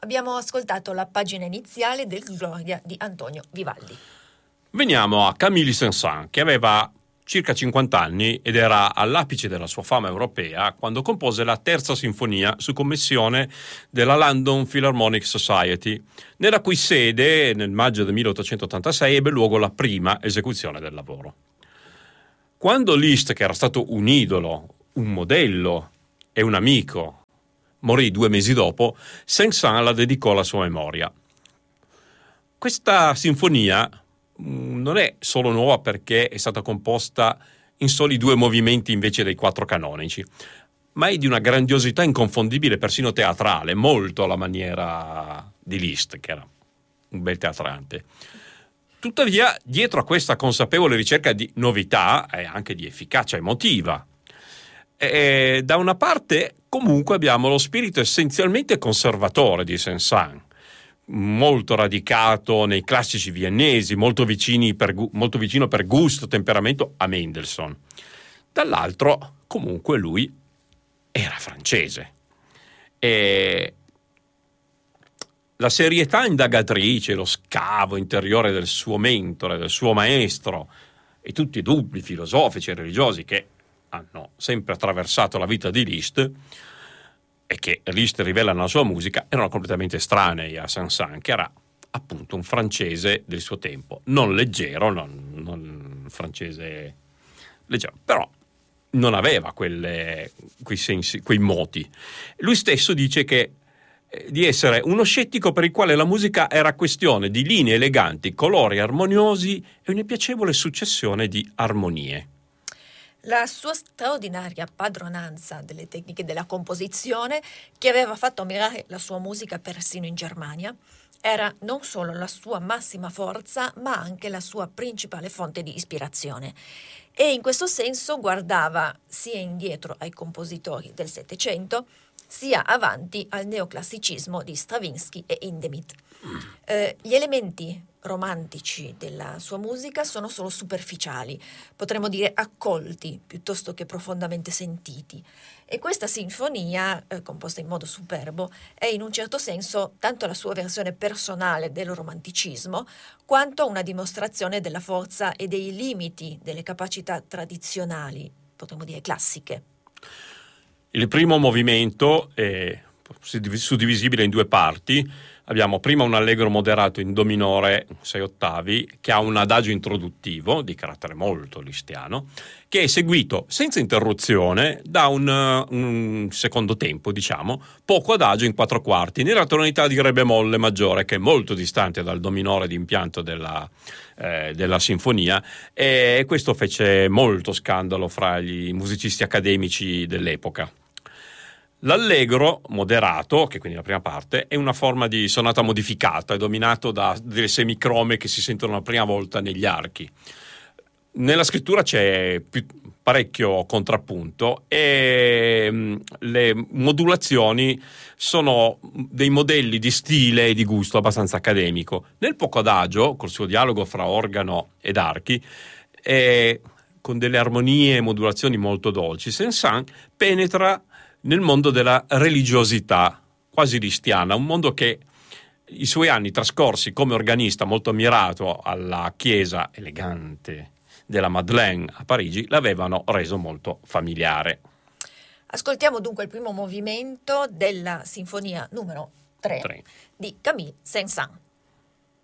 Abbiamo ascoltato la pagina iniziale del Gloria di Antonio Vivaldi. Veniamo a Camille Saint-Saëns, che aveva circa 50 anni ed era all'apice della sua fama europea quando compose la terza sinfonia su commissione della London Philharmonic Society, nella cui sede, nel maggio del 1886, ebbe luogo la prima esecuzione del lavoro. Quando Liszt, che era stato un idolo, un modello e un amico, morì 2 mesi dopo, Saint-Saëns la dedicò alla sua memoria. Questa sinfonia non è solo nuova perché è stata composta in soli 2 movimenti invece dei 4 canonici, ma è di una grandiosità inconfondibile, persino teatrale, molto alla maniera di Liszt, che era un bel teatrante. Tuttavia, dietro a questa consapevole ricerca di novità e anche di efficacia emotiva, da una parte comunque abbiamo lo spirito essenzialmente conservatore di Saint-Saëns, molto radicato nei classici viennesi, molto vicino per gusto, temperamento a Mendelssohn. Dall'altro, comunque, lui era francese. E la serietà indagatrice, lo scavo interiore del suo mentore, del suo maestro, e tutti i dubbi filosofici e religiosi che hanno sempre attraversato la vita di Liszt e che Liszt rivela nella sua musica, erano completamente estranei a Saint-Saëns, che era appunto un francese del suo tempo, non leggero, non francese leggero, però non aveva quei sensi, quei moti. Lui stesso dice che di essere uno scettico per il quale la musica era questione di linee eleganti, colori armoniosi e una piacevole successione di armonie. La sua straordinaria padronanza delle tecniche della composizione, che aveva fatto ammirare la sua musica persino in Germania, era non solo la sua massima forza, ma anche la sua principale fonte di ispirazione. E in questo senso guardava sia indietro ai compositori del Settecento, sia avanti al neoclassicismo di Stravinsky e Hindemith. Gli elementi romantici della sua musica sono solo superficiali, potremmo dire accolti piuttosto che profondamente sentiti. E questa sinfonia, composta in modo superbo, è in un certo senso tanto la sua versione personale del romanticismo, quanto una dimostrazione della forza e dei limiti delle capacità tradizionali, potremmo dire classiche. Il primo movimento è suddivisibile in 2 parti. Abbiamo prima un allegro moderato in do minore, 6 ottavi, che ha un adagio introduttivo di carattere molto lisztiano, che è seguito senza interruzione da un secondo tempo, diciamo, poco adagio in 4 quarti, nella tonalità di re bemolle maggiore, che è molto distante dal do minore di impianto della sinfonia, e questo fece molto scandalo fra gli musicisti accademici dell'epoca. L'allegro moderato, che quindi la prima parte, è una forma di sonata modificata, è dominato da delle semicrome che si sentono la prima volta negli archi. Nella scrittura c'è parecchio contrappunto e le modulazioni sono dei modelli di stile e di gusto abbastanza accademico. Nel poco adagio, col suo dialogo fra organo ed archi, con delle armonie e modulazioni molto dolci, Saint-Saëns penetra nel mondo della religiosità quasi lisztiana, un mondo che i suoi anni trascorsi come organista molto ammirato alla chiesa elegante della Madeleine a Parigi l'avevano reso molto familiare. Ascoltiamo dunque il primo movimento della sinfonia numero 3. di Camille Saint-Saëns.